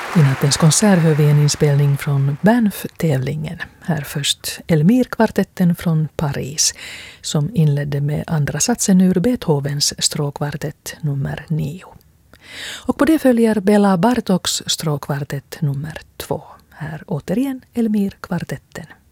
I nattens konsert hör vi en inspelning från Banff-tävlingen. Här först Elmir-kvartetten från Paris som inledde med andra satsen ur Beethovens stråkkvartett nummer 9. Och på det följer Bela Bartoks stråkkvartett nummer 2. Här återigen Elmir-kvartetten.